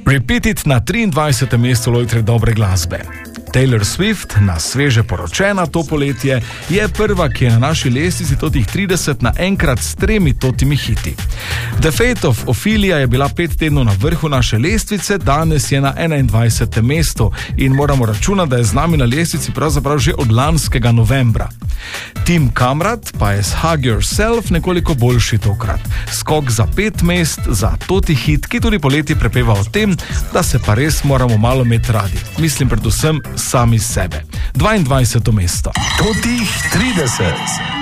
Repeat It na 23. mestu lojtre dobre glasbe. Taylor Swift, na sveže poročena to poletje, je prva, ki je na naši lestvici totih 30 naenkrat s 3 totimi hiti. The Fate of Ophelia je bila 5 tednov na vrhu naše lestvice, danes je na 21. mestu in moramo računati, da je z nami na lestvici pravzaprav že od lanskega novembra. Tim Kamrat pa je s Hug Yourself nekoliko boljši tokrat. Skok za 5 mest za toti hit, ki tudi poleti prepeva o tem, da se pa res moramo malo imeti radi. Mislim predvsem sami sebe. 22. mesto. Totih 30.